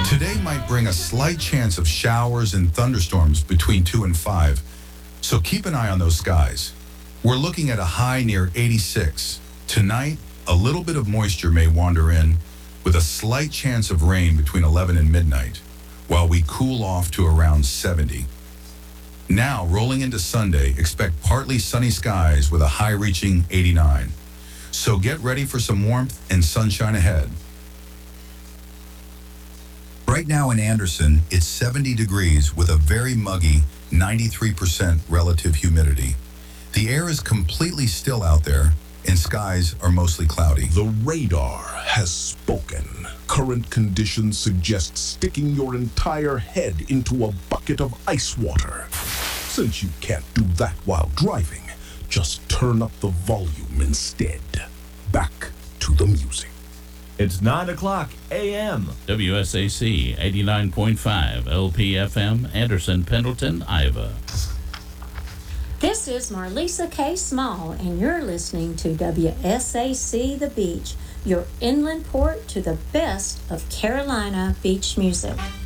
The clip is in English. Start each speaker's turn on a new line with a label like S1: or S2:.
S1: Today might bring a slight chance of showers and thunderstorms between 2 and 5, so keep an eye on those skies. We're looking at a high near 86. Tonight, a little bit of moisture may wander in, with a slight chance of rain between 11 and midnight, while we cool off to around 70. Now, rolling into Sunday, expect partly sunny skies with a high reaching 89. So get ready for some warmth and sunshine ahead. Right now in Anderson, it's 70 degrees with a very muggy 93% relative humidity. The air is completely still out there, and skies are mostly cloudy.
S2: The radar has spoken. Current conditions suggest sticking your entire head into a bucket of ice water. Since you can't do that while driving, just turn up the volume instead. Back to the music.
S3: It's 9 o'clock a.m.
S4: WSAC 89.5 LPFM, Anderson, Pendleton, Iowa.
S5: This is Marlisa K. Small, and you're listening to WSAC The Beach, your inland port to the best of Carolina beach music.